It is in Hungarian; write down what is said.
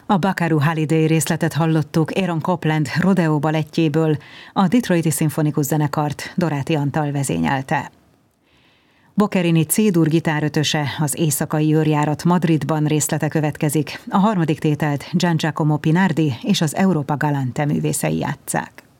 A Buckaroo Holiday részletet hallottuk Aaron Copland rodeo balettjéből, a Detroiti Szimfonikus Zenekart Doráti Antal vezényelte. Boccherini C-dur gitárötöse, az Éjszakai őrjárat Madridban részlete következik. A harmadik tételt Gian Giacomo Pinardi és az Europa Galante művészei játsszák.